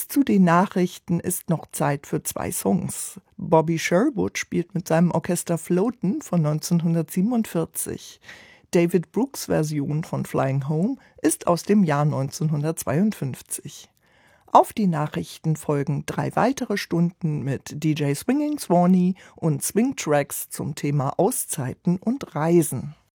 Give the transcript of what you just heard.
Bis zu den Nachrichten ist noch Zeit für 2 Songs. Bobby Sherwood spielt mit seinem Orchester Floatin' von 1947. David Brooks' Version von Flying Home ist aus dem Jahr 1952. Auf die Nachrichten folgen 3 weitere Stunden mit DJ Swinging Swanee und Swing Tracks zum Thema Auszeiten und Reisen.